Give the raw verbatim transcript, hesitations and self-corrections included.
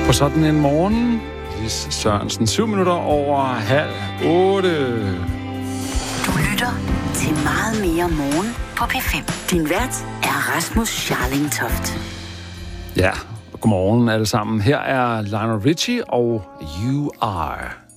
På sådan en morgen, Lis Sørensen, syv minutter over halv otte. Du lytter til Meget mere morgen på P fem. Din vært er Rasmus Scharling-Toft. Ja, godmorgen alle sammen. Her er Lionel Richie og You Are.